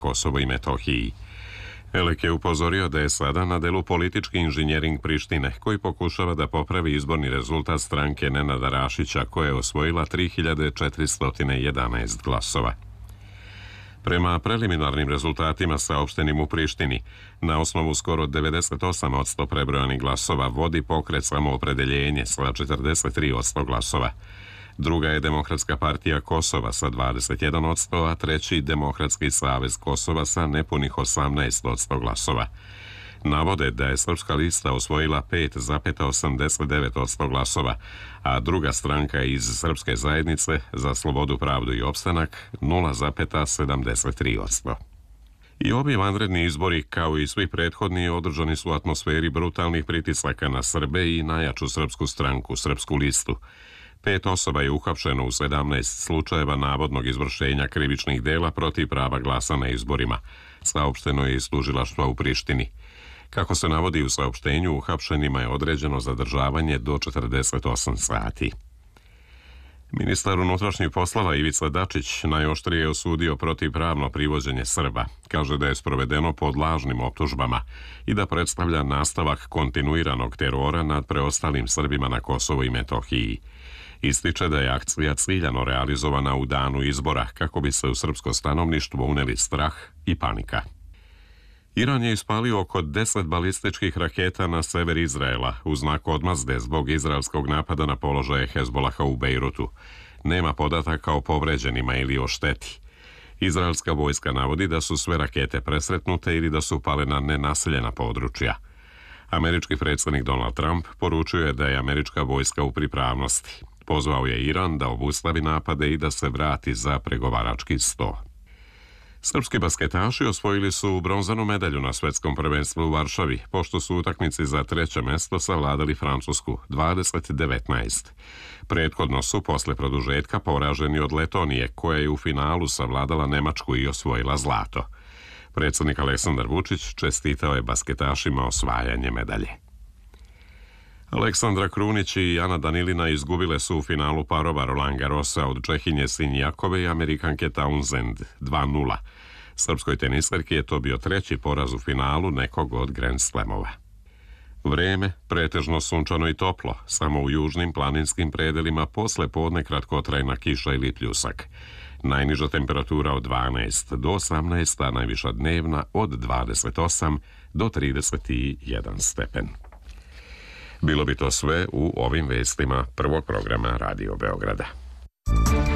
Kosovo i Metohiji. Elek je upozorio da je sada na delu politički inženjering Prištine, koji pokušava da popravi izborni rezultat stranke Nenada Rašića, koja je osvojila 3411 glasova. Prema preliminarnim rezultatima saopštenim u Prištini, na osnovu skoro 98% prebrojanih glasova vodi pokret Samoopredeljenje sa 43% glasova. Druga je Demokratska partija Kosova sa 21%, a treći Demokratski savez Kosova sa nepunih 18% glasova. Navode da je Srpska lista osvojila 5,89% glasova, a druga stranka iz Srpske zajednice za slobodu, pravdu i opstanak 0,73%. I ovi vanredni izbori, kao i svi prethodni, održani su u atmosferi brutalnih pritisaka na Srbe i najjaču srpsku stranku, Srpsku listu. 5 osoba je uhapšeno u 17 slučajeva navodnog izvršenja krivičnih dela protiv prava glasa na izborima, saopšteno je iz tužilaštva u Prištini. Kako se navodi u saopštenju, uhapšenima je određeno zadržavanje do 48 sati. Ministar unutrašnjih poslova Ivica Dačić najoštrije je osudio protivpravno privođenje Srba. Kaže da je sprovedeno pod lažnim optužbama i da predstavlja nastavak kontinuiranog terora nad preostalim Srbima na Kosovu i Metohiji. Ističe da je akcija ciljano realizovana u danu izbora kako bi se u srpsko stanovništvo uneli strah i panika. Iran je ispalio oko 10 balističkih raketa na sever Izraela u znak odmazde zbog izraelskog napada na položaje Hezbolaha u Bejrutu. Nema podataka o povređenima ili o šteti. Izraelska vojska navodi da su sve rakete presretnute ili da su pale na nenaseljena područja. Američki predsjednik Donald Trump poručio je da je američka vojska u pripravnosti. Pozvao je Iran da obustavi napade i da se vrati za pregovarački sto. Srpski basketaši osvojili su bronzanu medalju na svetskom prvenstvu u Varšavi, pošto su utakmici za treće mesto savladali Francusku 20-19. Prethodno su posle produžetka poraženi od Letonije, koja je u finalu savladala Nemačku i osvojila zlato. Predsjednik Aleksandar Vučić čestitao je basketašima osvajanje medalje. Aleksandra Krunić i Ana Danilina izgubile su u finalu parova Roland Garrosa od Čehinje Sinjakove i Amerikanke Townsend 2:0. Srpskoj teniserki je to bio treći poraz u finalu nekog od Grand Slamova. Vreme, pretežno sunčano i toplo, samo u južnim planinskim predelima posle podne kratkotrajna kiša ili pljusak. Najniža temperatura od 12 do 18, a najviša dnevna od 28 do 31 stepen. Bilo bi to sve u ovim vestima prvog programa Radio Beograda.